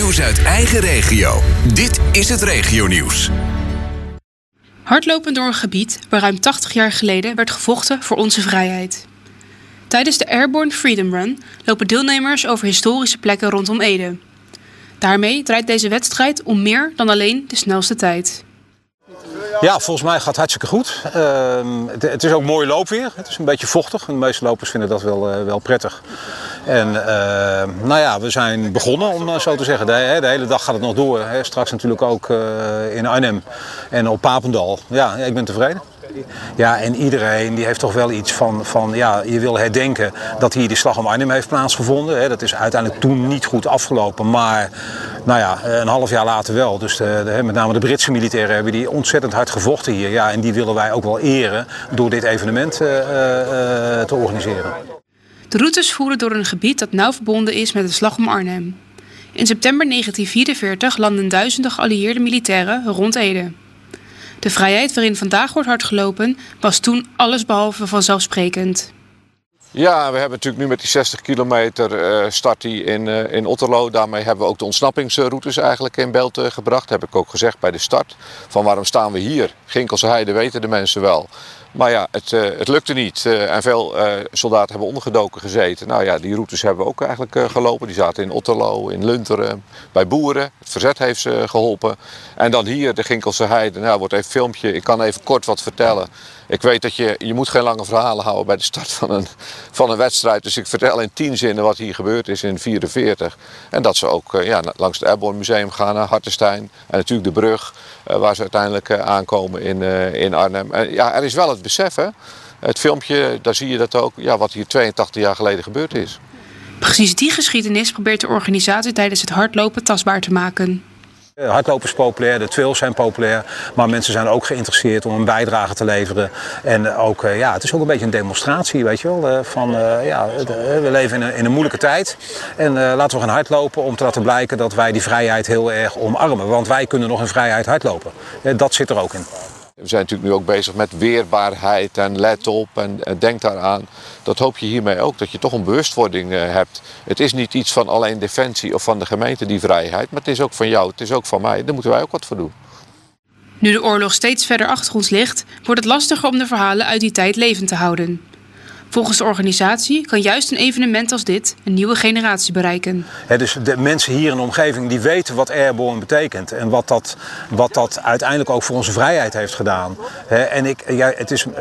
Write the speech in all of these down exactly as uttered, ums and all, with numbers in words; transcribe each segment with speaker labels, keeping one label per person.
Speaker 1: Nieuws uit eigen regio. Dit is het Regionieuws.
Speaker 2: Hardlopen door een gebied waar ruim tachtig jaar geleden werd gevochten voor onze vrijheid. Tijdens de Airborne Freedom Run lopen deelnemers over historische plekken rondom Ede. Daarmee draait deze wedstrijd om meer dan alleen de snelste tijd.
Speaker 3: Ja, volgens mij gaat het hartstikke goed. Uh, het, het is ook mooi loopweer. Het is een beetje vochtig. De meeste lopers vinden dat wel, uh, wel prettig. En uh, nou ja, we zijn begonnen, om zo te zeggen. De, de hele dag gaat het nog door. Hè. Straks natuurlijk ook uh, in Arnhem en op Papendal. Ja, ik ben tevreden. Ja, en iedereen die heeft toch wel iets van, van ja, je wil herdenken dat hier die slag om Arnhem heeft plaatsgevonden. Hè. Dat is uiteindelijk toen niet goed afgelopen, maar nou ja, een half jaar later wel. Dus de, de, met name de Britse militairen hebben die ontzettend hard gevochten hier. Ja, en die willen wij ook wel eren door dit evenement uh, uh, te organiseren.
Speaker 2: De routes voeren door een gebied dat nauw verbonden is met de slag om Arnhem. In september negentien vierenveertig landden duizenden geallieerde militairen rond Ede. De vrijheid waarin vandaag wordt hardgelopen was toen allesbehalve vanzelfsprekend.
Speaker 4: Ja, we hebben natuurlijk nu met die zestig kilometer uh, start die in, uh, in Otterlo. Daarmee hebben we ook de ontsnappingsroutes eigenlijk in beeld uh, gebracht. Dat heb ik ook gezegd bij de start. Van waarom staan we hier? Ginkelse Heide weten de mensen wel. Maar ja, het, uh, het lukte niet. Uh, en veel uh, soldaten hebben ondergedoken gezeten. Nou ja, die routes hebben we ook eigenlijk uh, gelopen. Die zaten in Otterlo, in Lunteren, bij boeren. Het verzet heeft ze geholpen. En dan hier, de Ginkelse Heide. Nou, wordt even een filmpje. Ik kan even kort wat vertellen. Ik weet dat je, je moet geen lange verhalen houden bij de start van een, van een wedstrijd. Dus ik vertel in tien zinnen wat hier gebeurd is in vierenveertig. En dat ze ook uh, ja, langs het Airborne Museum gaan naar Hartenstein. En natuurlijk de brug uh, waar ze uiteindelijk uh, aankomen in, uh, in Arnhem. En ja, er is wel het besef, hè. Het filmpje, daar zie je dat ook, ja, wat hier tweeëntachtig jaar geleden gebeurd is.
Speaker 2: Precies die geschiedenis probeert de organisatie tijdens het hardlopen tastbaar te maken.
Speaker 3: Hardlopen is populair, de trails zijn populair, maar mensen zijn ook geïnteresseerd om een bijdrage te leveren. En ook, ja, het is ook een beetje een demonstratie, weet je wel, van ja, we leven in een, in een moeilijke tijd. En uh, laten we gaan hardlopen om te laten blijken dat wij die vrijheid heel erg omarmen. Want wij kunnen nog in vrijheid hardlopen. Dat zit er ook in.
Speaker 4: We zijn natuurlijk nu ook bezig met weerbaarheid en let op en, en denk daaraan. Dat hoop je hiermee ook, dat je toch een bewustwording uh, hebt. Het is niet iets van alleen Defensie of van de gemeente die vrijheid, maar het is ook van jou, het is ook van mij. Daar moeten wij ook wat voor doen.
Speaker 2: Nu de oorlog steeds verder achter ons ligt, wordt het lastiger om de verhalen uit die tijd levend te houden. Volgens de organisatie kan juist een evenement als dit een nieuwe generatie bereiken.
Speaker 3: He, dus de mensen hier in de omgeving die weten wat Airborne betekent en wat dat, wat dat uiteindelijk ook voor onze vrijheid heeft gedaan. He, en ik, ja, het is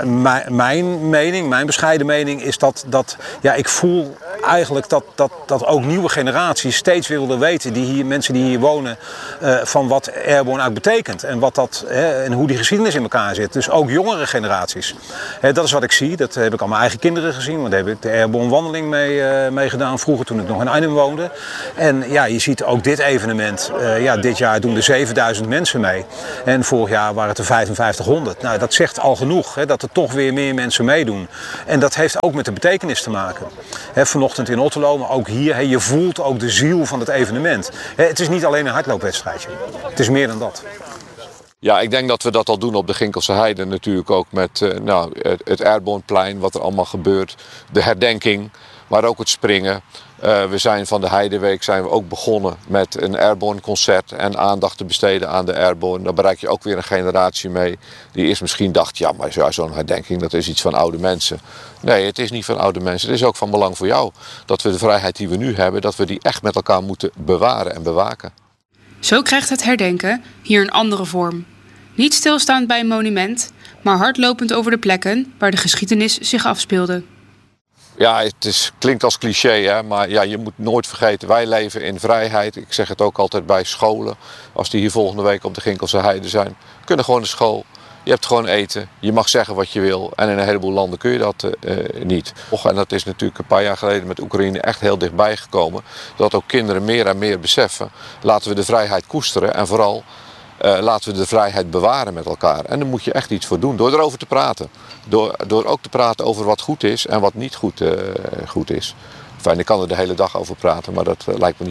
Speaker 3: mijn mening, mijn bescheiden mening is dat, dat ja, ik voel eigenlijk dat, dat, dat ook nieuwe generaties steeds willen weten, die hier, mensen die hier wonen, uh, van wat Airborne eigenlijk betekent en, wat dat, he, en hoe die geschiedenis in elkaar zit. Dus ook jongere generaties. He, dat is wat ik zie, dat heb ik al mijn eigen kinderen gezien, want daar heb ik de Airborne wandeling mee, uh, mee gedaan vroeger toen ik nog in Arnhem woonde. En ja, je ziet ook dit evenement, uh, ja, dit jaar doen er zevenduizend mensen mee en vorig jaar waren het er vijfenvijftighonderd. Nou, dat zegt al genoeg, hè, dat er toch weer meer mensen meedoen. En dat heeft ook met de betekenis te maken. Hè, vanochtend in Otterlo, maar ook hier, hè, je voelt ook de ziel van het evenement. Hè, het is niet alleen een hardloopwedstrijdje, het is meer dan dat.
Speaker 4: Ja, ik denk dat we dat al doen op de Ginkelse Heide natuurlijk ook met uh, nou, het, het Airborneplein, wat er allemaal gebeurt. De herdenking, maar ook het springen. Uh, we zijn van de Heideweek zijn we ook begonnen met een Airborne concert en aandacht te besteden aan de Airborne. Dan bereik je ook weer een generatie mee die eerst misschien dacht, ja, maar zo, zo'n herdenking dat is iets van oude mensen. Nee, het is niet van oude mensen. Het is ook van belang voor jou dat we de vrijheid die we nu hebben, dat we die echt met elkaar moeten bewaren en bewaken.
Speaker 2: Zo krijgt het herdenken hier een andere vorm. Niet stilstaand bij een monument, maar hardlopend over de plekken waar de geschiedenis zich afspeelde.
Speaker 4: Ja, het is, klinkt als cliché, hè? Maar ja, je moet nooit vergeten, wij leven in vrijheid. Ik zeg het ook altijd bij scholen, als die hier volgende week op de Ginkelse Heide zijn. Kunnen gewoon naar school, je hebt gewoon eten, je mag zeggen wat je wil. En in een heleboel landen kun je dat uh, niet. En dat is natuurlijk een paar jaar geleden met Oekraïne echt heel dichtbij gekomen. Dat ook kinderen meer en meer beseffen, laten we de vrijheid koesteren en vooral Uh, laten we de vrijheid bewaren met elkaar. En daar moet je echt iets voor doen, door erover te praten. Door, door ook te praten over wat goed is en wat niet goed, uh, goed is. Fijn, ik kan er de hele dag over praten, maar dat uh, lijkt me niet.